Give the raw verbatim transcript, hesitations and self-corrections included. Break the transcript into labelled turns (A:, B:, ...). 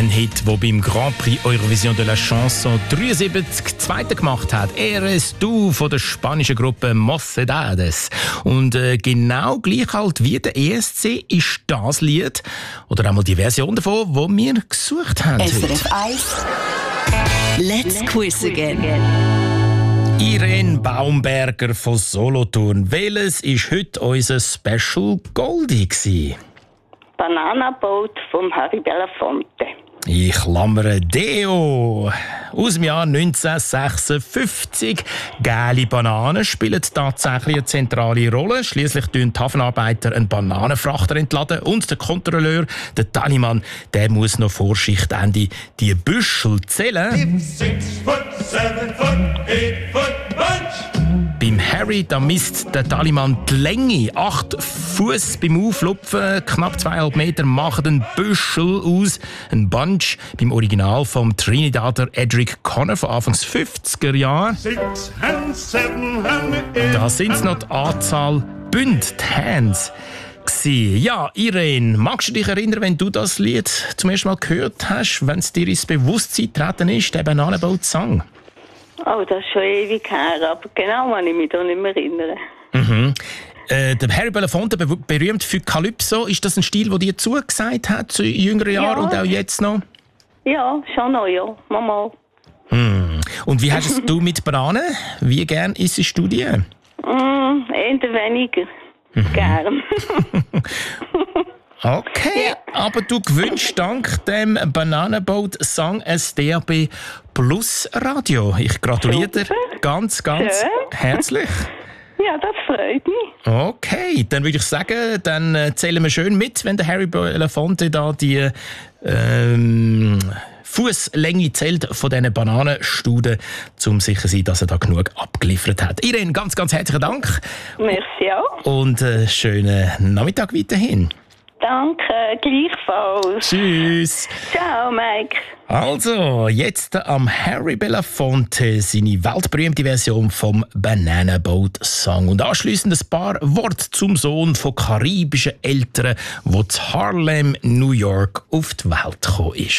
A: Ein Hit, der beim Grand Prix Eurovision de la Chanson dreiundsiebzig Zweite gemacht hat. «Eres du» von der spanischen Gruppe Mocedades. Und äh, genau gleich alt wie der E S C ist das Lied, oder einmal die Version davon, die wir gesucht haben.
B: S R F eins Let's Quiz Again.
A: Irene Baumberger von Solothurn. Welches war heute unser Special Goldie gewesen?
C: Banana Boat von Harry Belafonte.
A: Ich klammere Deo. Aus dem Jahr neunzehnhundertsechsundfünfzig. Gelbe Bananen spielen tatsächlich eine zentrale Rolle. Schliesslich tun die Hafenarbeiter einen Bananenfrachter entladen und der Kontrolleur, der Tallymann, der muss noch vor Schichtende die Büschel zählen.
D: Six foot, seven foot, eight foot bunch.
A: Beim Harry da misst der Tallymann die Länge. Acht Fuß beim Auflupfen, knapp zweieinhalb Meter, machen einen Büschel aus. Ein Bunch beim Original vom Trinidader Edric Conner von Anfangs fünfziger Jahre.
D: Six and seven and eight.
A: Da sind es noch die Anzahl Bünde, die Hands. Ja, Irene, magst du dich erinnern, wenn du das Lied zum ersten Mal gehört hast, wenn es dir ins Bewusstsein getreten ist, der Bananenboat-Song?
C: Oh, das ist schon ewig her, aber genau kann ich mich da nicht mehr erinnern.
A: Mhm. Äh, der Harry Belafonte, be- berühmt für Calypso, ist das ein Stil, der dir zugesagt hat zu jüngeren Jahren
C: Ja.
A: und auch jetzt noch?
C: Ja, schon noch, ja. Mama.
A: Hm. Und wie hast es du mit Bananen? Wie gern isst du die?
C: Mm, eher weniger. Gern.
A: Okay,
C: Ja.
A: aber du gewünschst dank dem Bananenboat-Song ein D A B Plus Radio. Ich gratuliere dir
C: Super.
A: ganz, ganz
C: Schön.
A: herzlich.
C: Ja, das freut mich.
A: Okay, dann würde ich sagen, dann äh, zählen wir schön mit, wenn der Harry Belafonte da die ähm, Fußlänge zählt von diesen Bananenstuden, um sicher zu sein, dass er da genug abgeliefert hat. Irene, ganz, ganz herzlichen Dank
C: Merci auch.
A: und äh, schönen Nachmittag weiterhin.
C: Danke, gleichfalls.
A: Tschüss.
C: Ciao, Mike.
A: Also, jetzt am Harry Belafonte seine weltberühmte Version vom Banana Boat Song. Und anschliessend ein paar Worte zum Sohn von karibischen Eltern, der zu Harlem, New York, auf die Welt gekommen ist.